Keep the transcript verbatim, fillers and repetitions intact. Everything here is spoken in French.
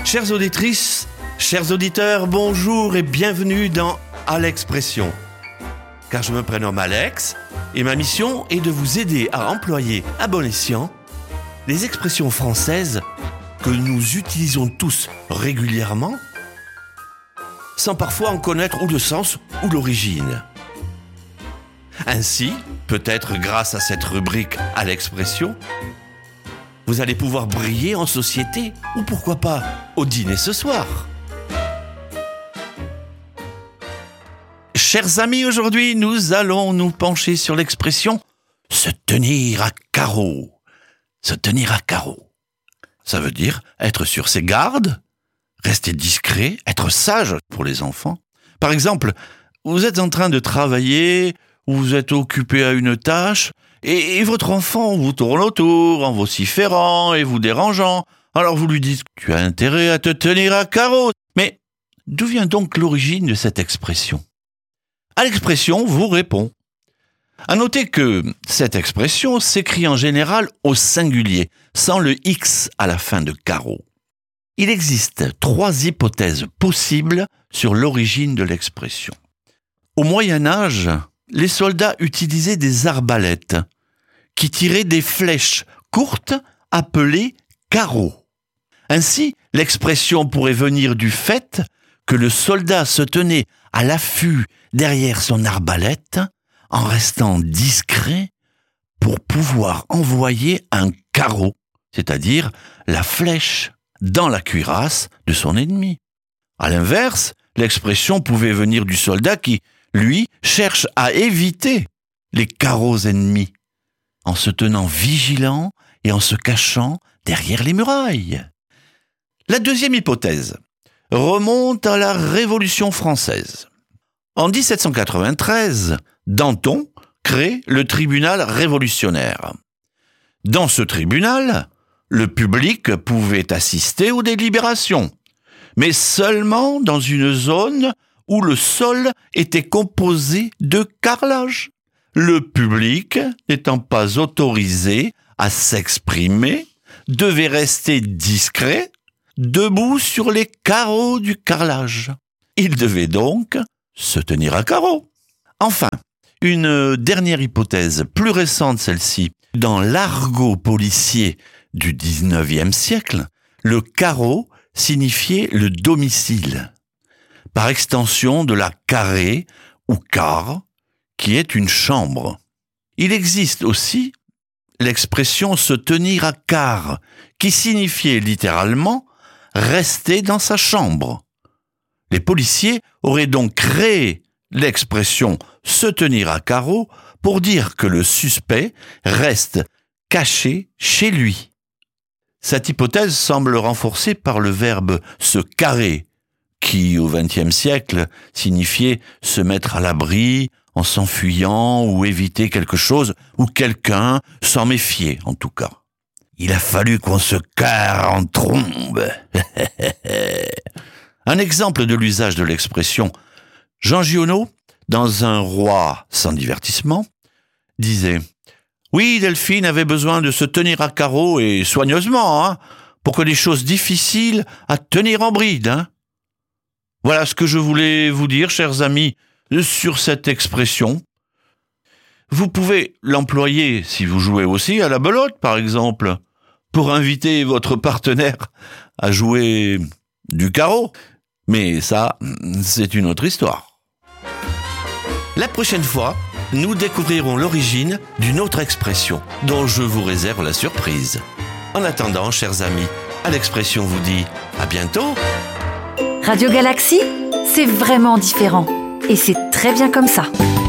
Chères auditrices, chers auditeurs, bonjour et bienvenue dans À l'Expression. Car je me prénomme Alex et ma mission est de vous aider à employer à bon escient les expressions françaises que nous utilisons tous régulièrement sans parfois en connaître ou le sens ou l'origine. Ainsi, peut-être grâce à cette rubrique à l'expression, vous allez pouvoir briller en société ou pourquoi pas au dîner ce soir. Chers amis, aujourd'hui, nous allons nous pencher sur l'expression « se tenir à carreau ». Se tenir à carreau. Ça veut dire être sur ses gardes, rester discret, être sage pour les enfants. Par exemple, vous êtes en train de travailler, ou vous êtes occupé à une tâche, et, et votre enfant vous tourne autour en vociférant et vous dérangeant. Alors vous lui dites « Tu as intérêt à te tenir à carreau ». Mais d'où vient donc l'origine de cette expression ? À l'expression vous répond. À noter que cette expression s'écrit en général au singulier, sans le X à la fin de carreau. Il existe trois hypothèses possibles sur l'origine de l'expression. Au Moyen Âge, les soldats utilisaient des arbalètes qui tiraient des flèches courtes appelées carreaux. Ainsi, l'expression pourrait venir du fait que le soldat se tenait à l'affût derrière son arbalète en restant discret pour pouvoir envoyer un carreau, c'est-à-dire la flèche, dans la cuirasse de son ennemi. À l'inverse, l'expression pouvait venir du soldat qui, lui, cherche à éviter les carreaux ennemis, en se tenant vigilant et en se cachant derrière les murailles. La deuxième hypothèse remonte à la Révolution française. En dix-sept cent quatre-vingt-treize, Danton crée le tribunal révolutionnaire. Dans ce tribunal, le public pouvait assister aux délibérations, mais seulement dans une zone où le sol était composé de carrelage. Le public, n'étant pas autorisé à s'exprimer, devait rester discret, debout sur les carreaux du carrelage. Il devait donc se tenir à carreau. Enfin, une dernière hypothèse, plus récente celle-ci. Dans l'argot policier du dix-neuvième siècle, le carreau signifiait le domicile, par extension de la carré ou car, qui est une chambre. Il existe aussi l'expression « se tenir à quart », qui signifiait littéralement « rester dans sa chambre ». Les policiers auraient donc créé l'expression « se tenir à carreau » pour dire que le suspect reste caché chez lui. Cette hypothèse semble renforcée par le verbe « se carrer », qui, au vingtième siècle, signifiait se mettre à l'abri en s'enfuyant ou éviter quelque chose ou quelqu'un, s'en méfier en tout cas. Il a fallu qu'on se carre en trombe. Un exemple de l'usage de l'expression, Jean Giono, dans Un roi sans divertissement, disait « Oui, Delphine avait besoin de se tenir à carreau et soigneusement, hein, pour que les choses difficiles à tenir en bride. Hein. » Voilà ce que je voulais vous dire, chers amis, sur cette expression. Vous pouvez l'employer si vous jouez aussi à la belote, par exemple, pour inviter votre partenaire à jouer du carreau. Mais ça, c'est une autre histoire. La prochaine fois, nous découvrirons l'origine d'une autre expression dont je vous réserve la surprise. En attendant, chers amis, à l'expression vous dit à bientôt. Radio Galaxy, c'est vraiment différent. Et c'est très bien comme ça.